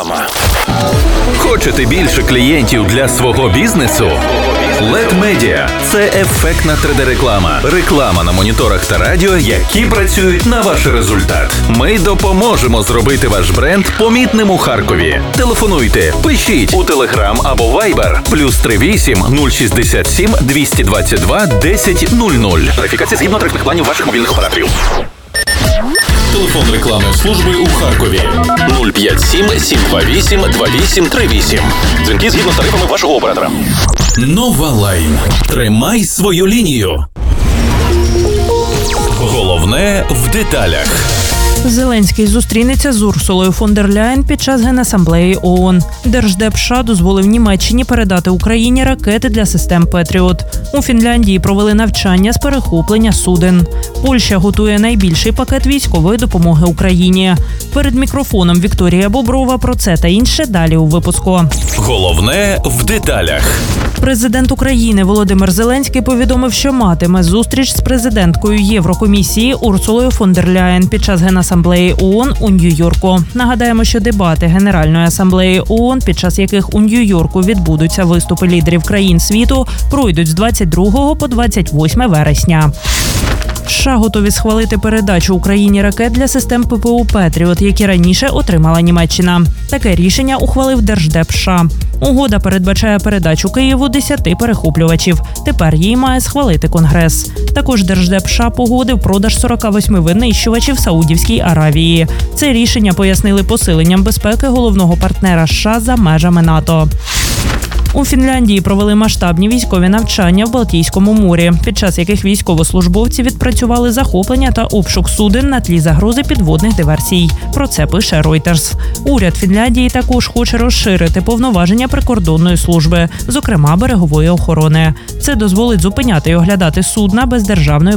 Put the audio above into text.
Реклама. Хочете більше клієнтів для свого бізнесу? LED Media – це ефектна 3D-реклама. Реклама на моніторах та радіо, які працюють на ваш результат. Ми допоможемо зробити ваш бренд помітним у Харкові. Телефонуйте, пишіть у Telegram або Viber +38 067 222 1000. Тарифікація згідно тарифних планів ваших мобільних операторів. Телефон рекламної служби у Харкові 057 728 2838. Дзвінки згідно з тарифами вашого оператора. Нова Лайн. Тримай свою лінію. Головне в деталях. Зеленський зустрінеться з Урсулою фон дер Ляєн під час Генасамблеї ООН. Держдеп США дозволив Німеччині передати Україні ракети для систем «Петріот». У Фінляндії провели навчання з перехоплення суден. Польща готує найбільший пакет військової допомоги Україні. Перед мікрофоном Вікторія Боброва про це та інше далі у випуску. Головне в деталях. Президент України Володимир Зеленський повідомив, що матиме зустріч з президенткою Єврокомісії Урсулою фон дер Ляєн під час Генасамблеї ООН у Нью-Йорку. Нагадаємо, що дебати Генеральної асамблеї ООН, під час яких у Нью-Йорку відбудуться виступи лідерів країн світу, пройдуть з 22 по 28 вересня. США готові схвалити передачу Україні ракет для систем ППО «Петріот», які раніше отримала Німеччина. Таке рішення ухвалив Держдеп США. Угода передбачає передачу Києву 10 перехоплювачів. Тепер її має схвалити Конгрес. Також Держдеп США погодив продаж 48 винищувачів Саудівській Аравії. Це рішення пояснили посиленням безпеки головного партнера США за межами НАТО. У Фінляндії провели масштабні військові навчання в Балтійському морі, під час яких військовослужбовці відпрацювали захоплення та обшук суден на тлі загрози підводних диверсій. Про це пише Reuters. Уряд Фінляндії також хоче розширити повноваження прикордонної служби, зокрема берегової охорони. Це дозволить зупиняти і оглядати судна без державної